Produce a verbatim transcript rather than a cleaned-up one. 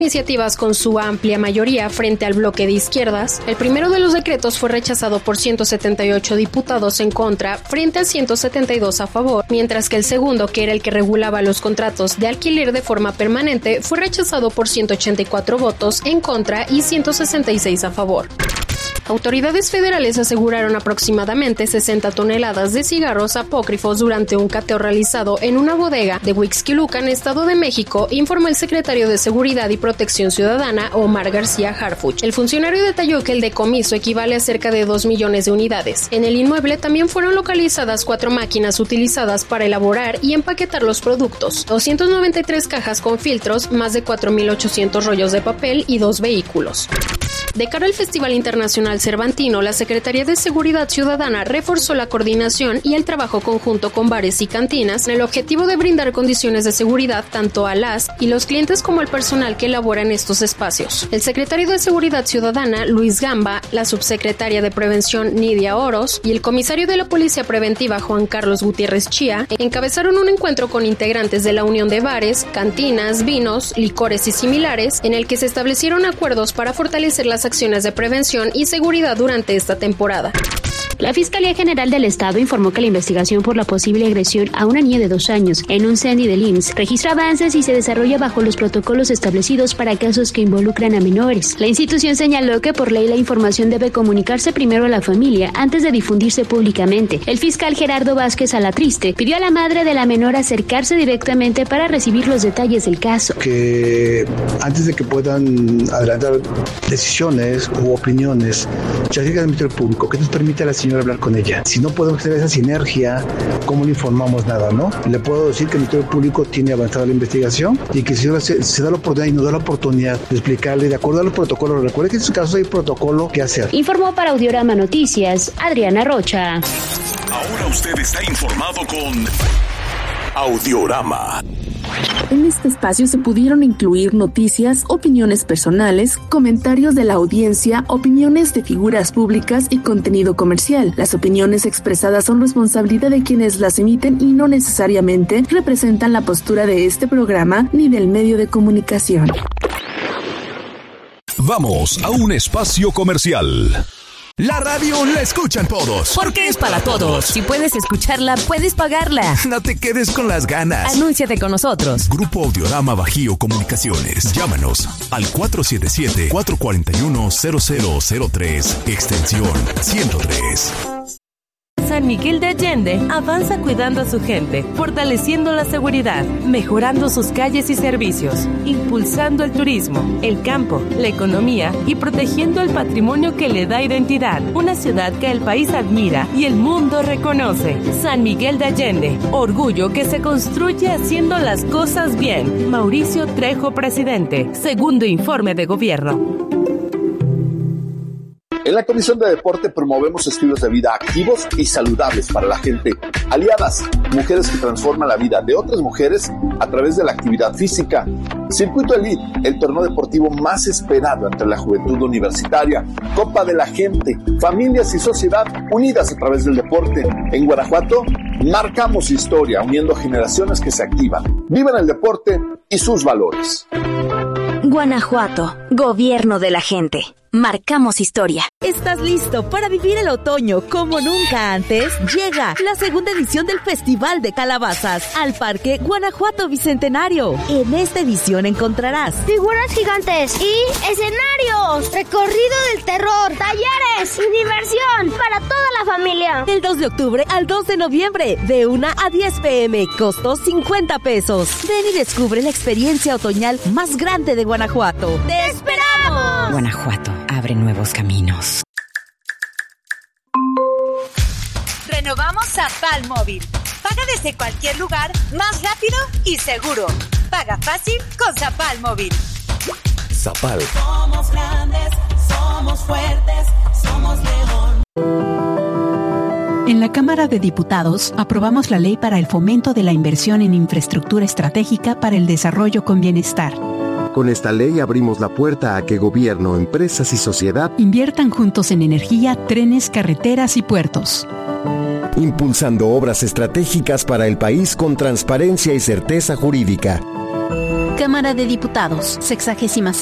iniciativas con su amplia mayoría frente al bloque de izquierdas. El primero de los decretos fue rechazado por ciento setenta y ocho diputados en contra frente a ciento setenta y dos a favor, mientras que el segundo, que era el que regulaba los contratos de alquiler de forma permanente, fue rechazado por ciento ochenta y cuatro votos en contra y ciento sesenta y seis a favor. Autoridades federales aseguraron aproximadamente sesenta toneladas de cigarros apócrifos durante un cateo realizado en una bodega de Huixquilucan, Estado de México, informó el secretario de Seguridad y Protección Ciudadana, Omar García Harfuch. El funcionario detalló que el decomiso equivale a cerca de dos millones de unidades. En el inmueble también fueron localizadas cuatro máquinas utilizadas para elaborar y empaquetar los productos, doscientas noventa y tres cajas con filtros, más de cuatro mil ochocientos rollos de papel y dos vehículos. De cara al Festival Internacional Cervantino, la Secretaría de Seguridad Ciudadana reforzó la coordinación y el trabajo conjunto con bares y cantinas en el objetivo de brindar condiciones de seguridad tanto a las y los clientes como al personal que elabora en estos espacios. El secretario de Seguridad Ciudadana, Luis Gamba, la subsecretaria de Prevención, Nidia Oros, y el comisario de la Policía Preventiva, Juan Carlos Gutiérrez Chía, encabezaron un encuentro con integrantes de la Unión de Bares, Cantinas, Vinos, Licores y similares, en el que se establecieron acuerdos para fortalecer las acciones de prevención y seguridad durante esta temporada. La Fiscalía General del Estado informó que la investigación por la posible agresión a una niña de dos años en un C E N I del I M S S registra avances y se desarrolla bajo los protocolos establecidos para casos que involucran a menores. La institución señaló que por ley la información debe comunicarse primero a la familia antes de difundirse públicamente. El fiscal Gerardo Vázquez Alatriste pidió a la madre de la menor acercarse directamente para recibir los detalles del caso. Que antes de que puedan adelantar decisiones u opiniones, ya llega al Ministerio Público, que nos permite a la señora hablar con ella. Si no podemos tener esa sinergia, ¿cómo le informamos nada, no? Le puedo decir que el Ministerio Público tiene avanzada la investigación y que si se, se da la oportunidad y nos da la oportunidad de explicarle de acuerdo a los protocolos. Recuerde que en estos casos hay protocolo que hacer. Informó para Audiorama Noticias, Adriana Rocha. Ahora usted está informado con Audiorama. En este espacio se pudieron incluir noticias, opiniones personales, comentarios de la audiencia, opiniones de figuras públicas y contenido comercial. Las opiniones expresadas son responsabilidad de quienes las emiten y no necesariamente representan la postura de este programa ni del medio de comunicación. Vamos a un espacio comercial. La radio la escuchan todos. Porque es para todos. Si puedes escucharla, puedes pagarla. No te quedes con las ganas. Anúnciate con nosotros. Grupo Audiorama Bajío Comunicaciones. Llámanos al cuatro siete siete, cuatro cuatro uno, cero cero cero tres, extensión ciento tres. San Miguel de Allende avanza cuidando a su gente, fortaleciendo la seguridad, mejorando sus calles y servicios, impulsando el turismo, el campo, la economía y protegiendo el patrimonio que le da identidad. Una ciudad que el país admira y el mundo reconoce. San Miguel de Allende, orgullo que se construye haciendo las cosas bien. Mauricio Trejo, presidente. Segundo informe de gobierno. En la Comisión de Deporte promovemos estilos de vida activos y saludables para la gente. Aliadas, mujeres que transforman la vida de otras mujeres a través de la actividad física. Circuito Elite, el torneo deportivo más esperado entre la juventud universitaria. Copa de la Gente, familias y sociedad unidas a través del deporte. En Guanajuato, marcamos historia uniendo generaciones que se activan. Vivan el deporte y sus valores. Guanajuato, gobierno de la gente. Marcamos historia. ¿Estás listo para vivir el otoño como nunca antes? Llega la segunda edición del Festival de Calabazas al Parque Guanajuato Bicentenario. En esta edición encontrarás figuras gigantes y escenarios, recorrido del terror, talleres y diversión para toda la familia. Del dos de octubre al dos de noviembre, de una a diez pm, costo cincuenta pesos. Ven y descubre la experiencia otoñal más grande de Guanajuato. ¡Te esperamos! Guanajuato abre nuevos caminos. Renovamos Zapal Móvil. Paga desde cualquier lugar, más rápido y seguro. Paga fácil con Zapal Móvil. Zapal. Somos grandes, somos fuertes, somos León. En la Cámara de Diputados aprobamos la ley para el fomento de la inversión en infraestructura estratégica para el desarrollo con bienestar. Con esta ley abrimos la puerta a que gobierno, empresas y sociedad inviertan juntos en energía, trenes, carreteras y puertos. Impulsando obras estratégicas para el país con transparencia y certeza jurídica. Cámara de Diputados, sexagésima